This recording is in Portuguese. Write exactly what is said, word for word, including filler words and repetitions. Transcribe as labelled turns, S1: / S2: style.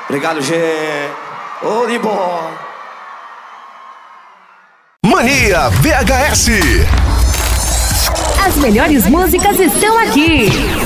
S1: Obrigado, G. Ô, de boa.
S2: Mania V H S.
S3: As melhores músicas estão aqui.